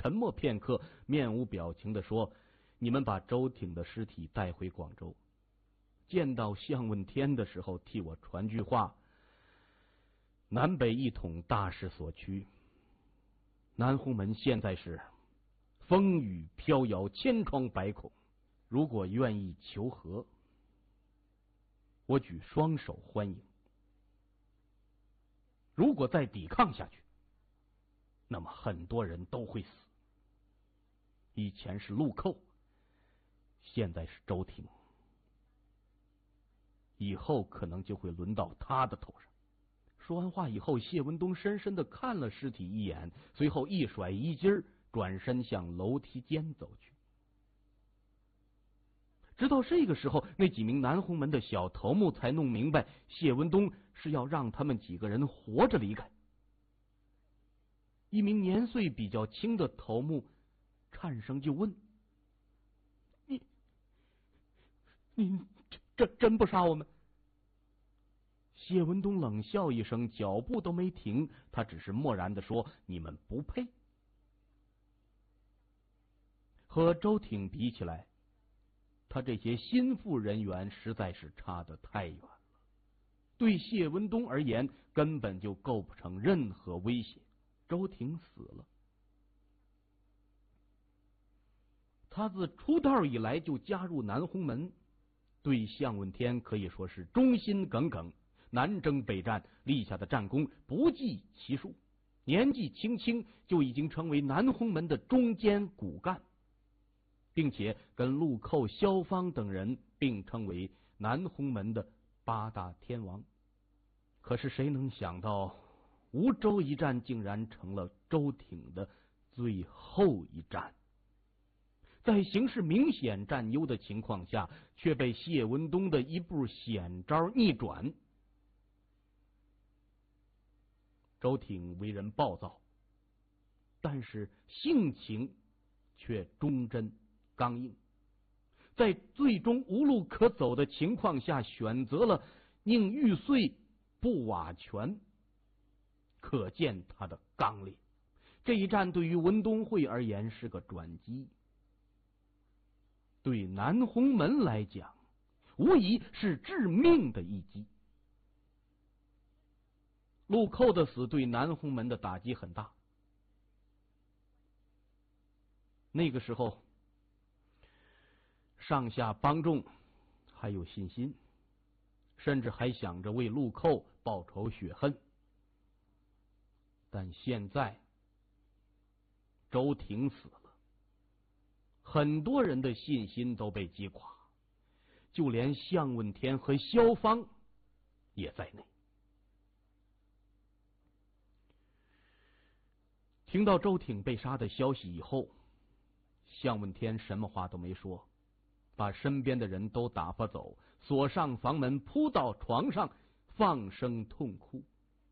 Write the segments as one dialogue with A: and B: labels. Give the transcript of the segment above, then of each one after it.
A: 沉默片刻，面无表情地说：“你们把周挺的尸体带回广州，见到向问天的时候，替我传句话：南北一统，大势所趋。南红门现在是风雨飘摇，千疮百孔。如果愿意求和，我举双手欢迎；如果再抵抗下去，那么很多人都会死。以前是陆寇，现在是周挺，以后可能就会轮到他的头上。”说完话以后，谢文东深深地看了尸体一眼，随后一甩衣襟，转身向楼梯间走去。直到这个时候，那几名南红门的小头目才弄明白，谢文东是要让他们几个人活着离开。一名年岁比较轻的头目颤声就问：“你真不杀我们？”谢文东冷笑一声，脚步都没停，他只是漠然地说：“你们不配。”和周挺比起来，他这些心腹人员实在是差得太远了，对谢文东而言根本就构不成任何威胁。周挺死了，他自出道以来就加入南红门，对向问天可以说是忠心耿耿，南征北战立下的战功不计其数，年纪轻轻就已经成为南红门的中坚骨干，并且跟陆寇、萧芳等人并称为南红门的8大天王。可是谁能想到，梧州一战竟然成了周挺的最后一战，在形势明显占优的情况下，却被谢文东的一步险招逆转。周挺为人暴躁，但是性情却忠贞刚硬，在最终无路可走的情况下，选择了宁玉碎不瓦全，可见他的刚烈。这一战对于文东会而言是个转机，对南红门来讲无疑是致命的一击。陆寇的死对南红门的打击很大，那个时候上下帮众还有信心，甚至还想着为陆寇报仇雪恨。但现在周挺死了，很多人的信心都被击垮，就连向问天和萧芳也在内。听到周挺被杀的消息以后，向问天什么话都没说，把身边的人都打发走，锁上房门，扑到床上放声痛哭。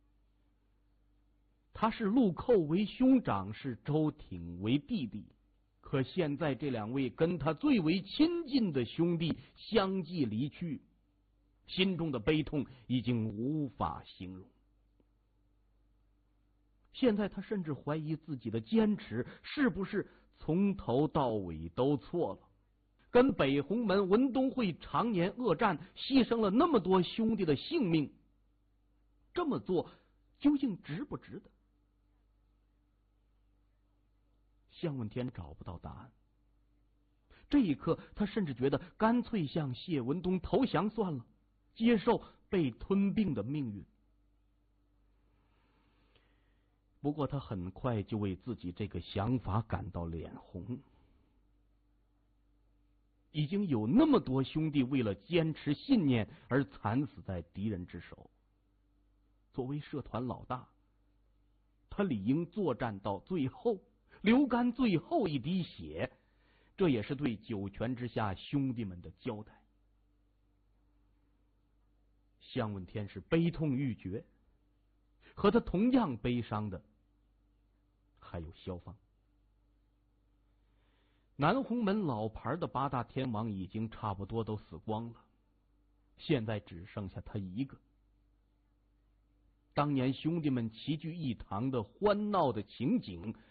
A: 他视陆寇为兄长，视周挺为弟弟，可现在这两位跟他最为亲近的兄弟相继离去，心中的悲痛已经无法形容。现在他甚至怀疑自己的坚持是不是从头到尾都错了，跟北红门文东会常年恶战，牺牲了那么多兄弟的性命，这么做究竟值不值得？向问天找不到答案。这一刻，他甚至觉得干脆向谢文东投降算了，接受被吞并的命运。不过他很快就为自己这个想法感到脸红。已经有那么多兄弟为了坚持信念而惨死在敌人之手，作为社团老大，他理应作战到最后，流干最后一滴血，这也是对九泉之下兄弟们的交代。向问天是悲痛欲绝，和他同样悲伤的还有萧芳。南红门老牌的8大天王已经差不多都死光了，现在只剩下他一个。当年兄弟们齐聚一堂的欢闹的情景，